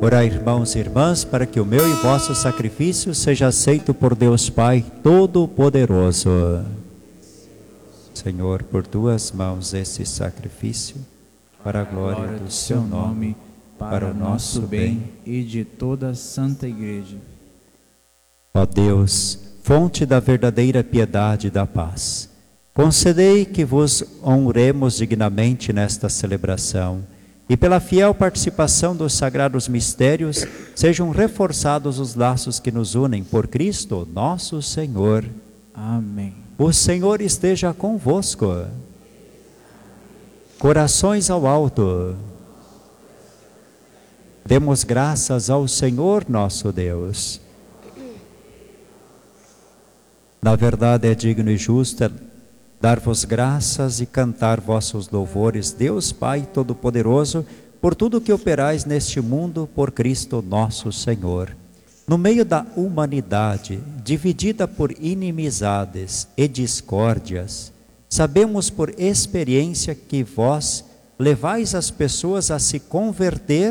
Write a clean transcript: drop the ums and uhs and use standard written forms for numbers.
Orai, irmãos e irmãs, para que o meu e vosso sacrifício seja aceito por Deus Pai Todo-Poderoso. Senhor, por tuas mãos esse sacrifício, para a glória do seu nome, para o nosso bem e de toda a Santa Igreja. Ó Deus, fonte da verdadeira piedade e da paz, concedei que vos honremos dignamente nesta celebração e pela fiel participação dos sagrados mistérios sejam reforçados os laços que nos unem por Cristo, nosso Senhor. Amém. O Senhor esteja convosco. Corações ao alto. Demos graças ao Senhor nosso Deus. Na verdade é digno e justo dar-vos graças e cantar vossos louvores, Deus Pai Todo-Poderoso, por tudo que operais neste mundo por Cristo nosso Senhor. No meio da humanidade, dividida por inimizades e discórdias, sabemos por experiência que vós levais as pessoas a se converter